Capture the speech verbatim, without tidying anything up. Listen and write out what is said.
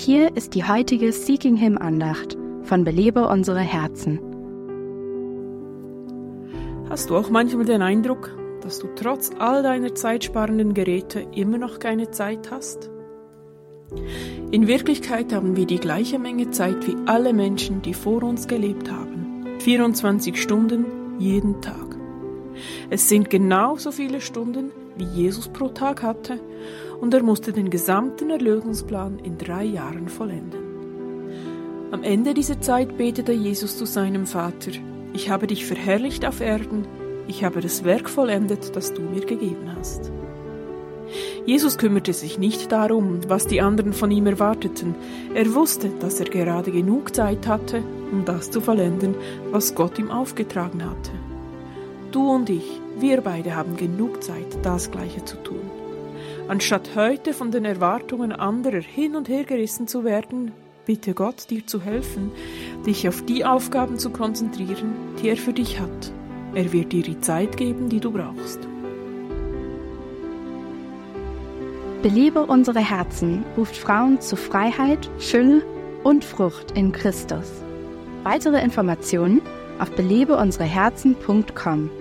Hier ist die heutige Seeking Him Andacht von Belebe unsere Herzen. Hast du auch manchmal den Eindruck, dass du trotz all deiner zeitsparenden Geräte immer noch keine Zeit hast? In Wirklichkeit haben wir die gleiche Menge Zeit wie alle Menschen, die vor uns gelebt haben. vierundzwanzig Stunden jeden Tag. Es sind genauso viele Stunden, wie Jesus pro Tag hatte, und er musste den gesamten Erlösungsplan in drei Jahren vollenden. Am Ende dieser Zeit betete Jesus zu seinem Vater: Ich habe dich verherrlicht auf Erden, ich habe das Werk vollendet, das du mir gegeben hast. Jesus kümmerte sich nicht darum, was die anderen von ihm erwarteten. Er wusste, dass er gerade genug Zeit hatte, um das zu vollenden, was Gott ihm aufgetragen hatte. Du und ich, wir beide haben genug Zeit, das Gleiche zu tun. Anstatt heute von den Erwartungen anderer hin und her gerissen zu werden, bitte Gott, dir zu helfen, dich auf die Aufgaben zu konzentrieren, die er für dich hat. Er wird dir die Zeit geben, die du brauchst. Belebe unsere Herzen ruft Frauen zu Freiheit, Fülle und Frucht in Christus. Weitere Informationen auf belebe unsere herzen punkt com.